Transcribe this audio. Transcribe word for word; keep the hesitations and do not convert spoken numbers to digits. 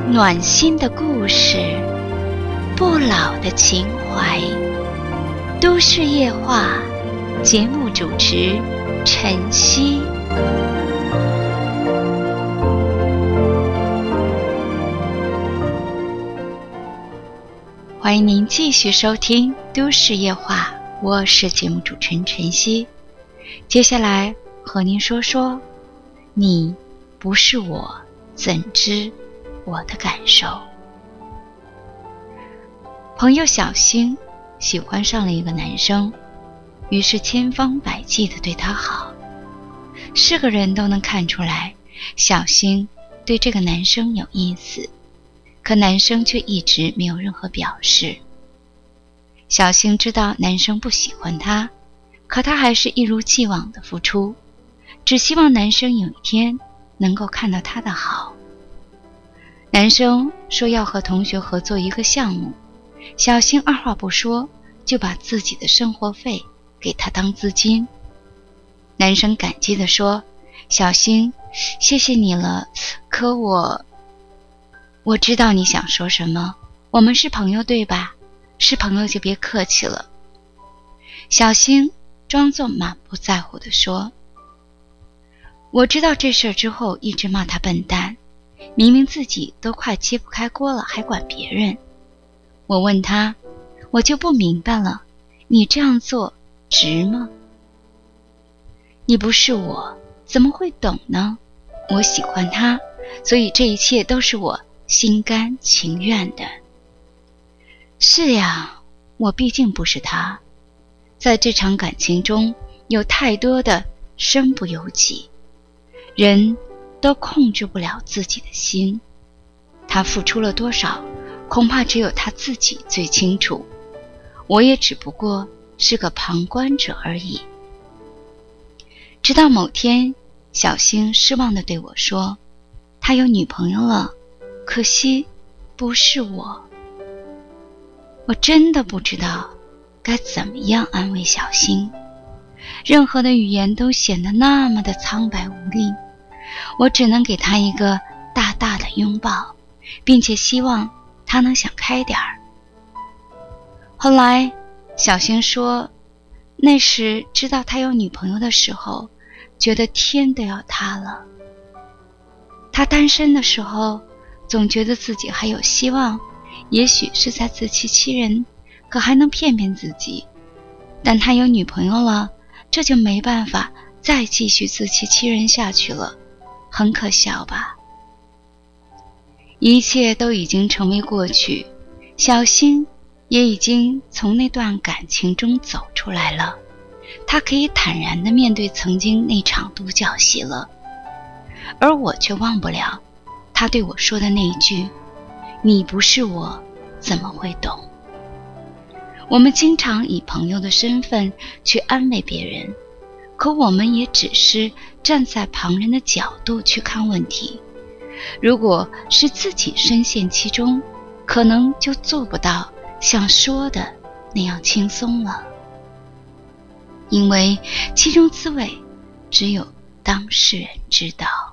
暖心的故事，不老的情怀。都市夜话，节目主持晨曦。欢迎您继续收听都市夜话，我是节目主持人晨曦。接下来和您说说，你不是我，怎知我的感受？朋友小星喜欢上了一个男生，于是千方百计地对他好。是个人都能看出来，小星对这个男生有意思，可男生却一直没有任何表示。小星知道男生不喜欢他，可他还是一如既往的付出，只希望男生有一天能够看到他的好。男生说要和同学合作一个项目，小星二话不说就把自己的生活费给他当资金。男生感激地说，小星，谢谢你了，可我我知道你想说什么，我们是朋友对吧？是朋友就别客气了。小星装作满不在乎地说，我知道这事之后一直骂他笨蛋，明明自己都快揭不开锅了，还管别人。我问他，我就不明白了，你这样做值吗？你不是我，怎么会懂呢？我喜欢他，所以这一切都是我心甘情愿的。是呀，我毕竟不是他，在这场感情中有太多的身不由己，人都控制不了自己的心。他付出了多少，恐怕只有他自己最清楚，我也只不过是个旁观者而已。直到某天，小星失望地对我说，他有女朋友了，可惜不是我。我真的不知道该怎么样安慰小星，任何的语言都显得那么的苍白无力，我只能给他一个大大的拥抱，并且希望他能想开点儿。后来小星说，那时知道他有女朋友的时候，觉得天都要塌了。他单身的时候，总觉得自己还有希望，也许是在自欺欺人，可还能骗骗自己。但他有女朋友了，这就没办法再继续自欺欺人下去了，很可笑吧？一切都已经成为过去，小星也已经从那段感情中走出来了，他可以坦然地面对曾经那场独角戏了。而我却忘不了他对我说的那一句，你不是我，怎么会懂？我们经常以朋友的身份去安慰别人，可我们也只是站在旁人的角度去看问题。如果是自己深陷其中，可能就做不到像说的那样轻松了，因为其中滋味只有当事人知道。